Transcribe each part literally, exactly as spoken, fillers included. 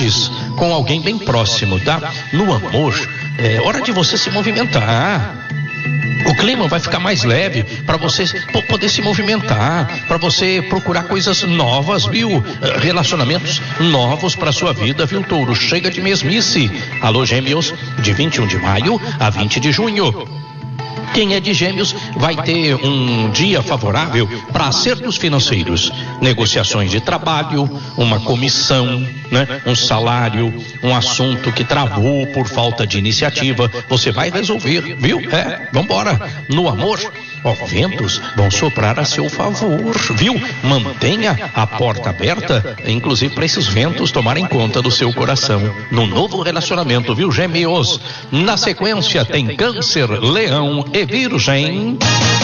dificuldades com alguém bem próximo, tá? No amor, é hora de você se movimentar. O clima vai ficar mais leve para você poder se movimentar, para você procurar coisas novas, viu? Relacionamentos novos para sua vida, viu, touro? Chega de mesmice. Alô, gêmeos, de vinte e um de maio a vinte de junho. Quem é de Gêmeos vai ter um dia favorável para acertos financeiros, negociações de trabalho, uma comissão, né? Um salário, um assunto que travou por falta de iniciativa. Você vai resolver, viu? É, vambora. No amor, ó, ventos vão soprar a seu favor, viu? Mantenha a porta aberta, inclusive para esses ventos tomarem conta do seu coração. No novo relacionamento, viu, Gêmeos? Na sequência tem Câncer, Leão e Virgem.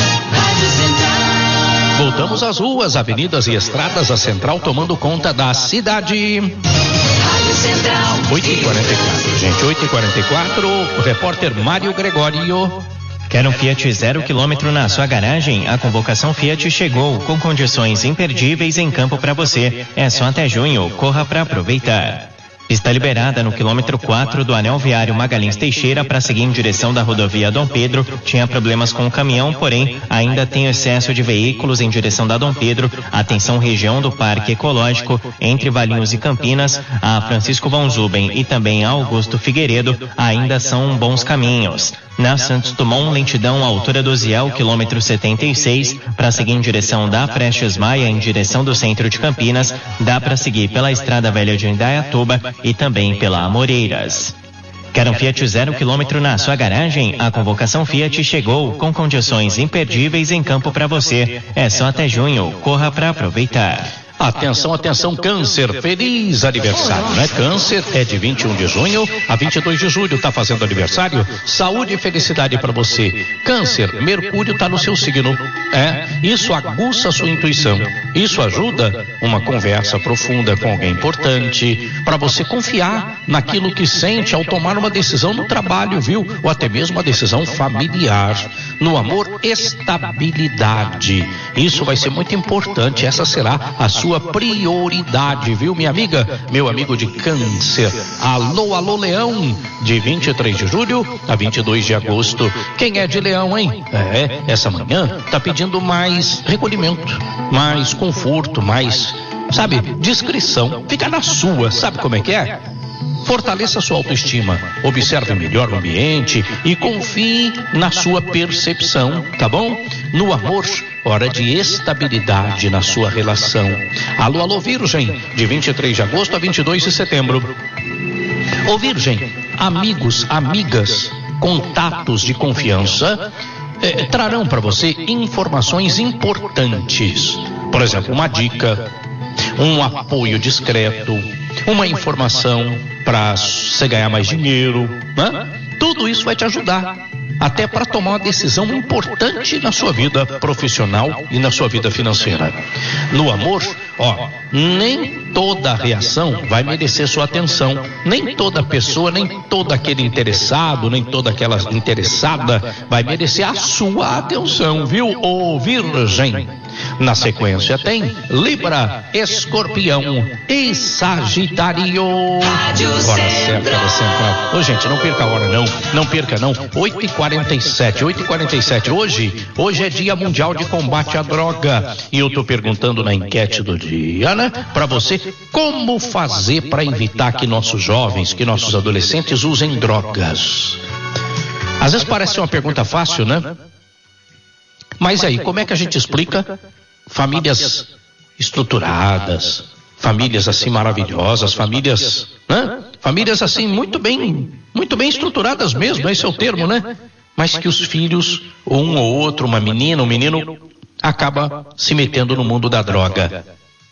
Voltamos às ruas, avenidas e estradas, a Central tomando conta da cidade. oito e quarenta e quatro, gente, oito e quarenta e quatro, o repórter Mário Gregório. Quer um Fiat zero quilômetro na sua garagem? A convocação Fiat chegou com condições imperdíveis em campo para você. É só até junho, corra para aproveitar. Está liberada no quilômetro quatro do anel viário Magalhães Teixeira para seguir em direção da rodovia Dom Pedro. Tinha problemas com o caminhão, porém ainda tem excesso de veículos em direção da Dom Pedro. Atenção, região do Parque Ecológico, entre Valinhos e Campinas, a Francisco von Zuben e também a Augusto Figueiredo, ainda são bons caminhos. Na Santos Dumont, lentidão à altura do Ziel, quilômetro setenta e seis, para seguir em direção da Prestes Maia, em direção do centro de Campinas. Dá para seguir pela Estrada Velha de Indaiatuba e também pela Amoreiras. Quer um Fiat zero quilômetro na sua garagem? A convocação Fiat chegou com condições imperdíveis em campo para você. É só até junho, corra para aproveitar. Atenção, atenção, Câncer, feliz aniversário, né? Câncer é de vinte e um de junho a vinte e dois de julho, tá fazendo aniversário. Saúde e felicidade para você. Câncer, Mercúrio tá no seu signo, é? Isso aguça a sua intuição, isso ajuda uma conversa profunda com alguém importante, para você confiar naquilo que sente ao tomar uma decisão no trabalho, viu? Ou até mesmo uma decisão familiar. No amor, estabilidade. Isso vai ser muito importante, essa será a sua Sua prioridade, viu, minha amiga, meu amigo de Câncer. Alô, alô, Leão, de vinte e três de julho a vinte e dois de agosto. Quem é de Leão, hein? É, essa manhã tá pedindo mais recolhimento, mais conforto, mais, sabe, discrição. Fica na sua, sabe como é que é? Fortaleça sua autoestima, observe melhor o ambiente e confie na sua percepção, tá bom? No amor, hora de estabilidade na sua relação. Alô, alô, Virgem, de vinte e três de agosto a vinte e dois de setembro. Ô Virgem, amigos, amigas, contatos de confiança eh, trarão para você informações importantes. Por exemplo, uma dica, um apoio discreto, uma informação para você ganhar mais dinheiro, né? Tudo isso vai te ajudar até para tomar uma decisão importante na sua vida profissional e na sua vida financeira. No amor, ó, nem toda reação vai merecer sua atenção, nem toda pessoa, nem todo aquele interessado, nem toda aquela interessada vai merecer a sua atenção, viu, ô Virgem? Na sequência tem Libra, Escorpião e Sagitário. Hora certa da Central. Ô, gente, não perca a hora não, não perca não. oito e quarenta e sete, oito e quarenta e sete. Hoje, hoje é Dia Mundial de Combate à Droga. E eu tô perguntando na enquete do dia, né, pra você, como fazer para evitar que nossos jovens, que nossos adolescentes usem drogas. Às vezes parece uma pergunta fácil, né? Mas aí, como é que a gente explica famílias estruturadas, famílias assim maravilhosas, famílias, né? Famílias assim muito bem, muito bem estruturadas mesmo, esse é o termo, né? Mas que os filhos, um ou outro, uma menina, um menino, acaba se metendo no mundo da droga.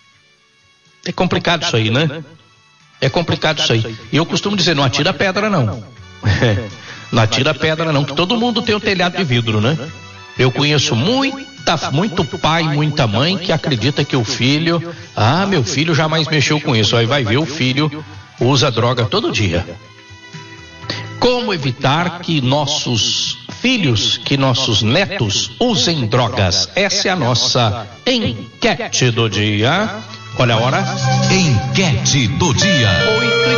É complicado isso aí, né? É complicado isso aí. E eu costumo dizer, não atira pedra não. Não atira pedra não, que todo mundo tem um telhado de vidro, né? Eu conheço muita, muito pai, muita mãe que acredita que o filho, ah, meu filho jamais mexeu com isso. Aí vai ver o filho usa droga todo dia. Como evitar que nossos filhos, que nossos netos usem drogas? Essa é a nossa enquete do dia. Olha a hora. Enquete do dia. Oito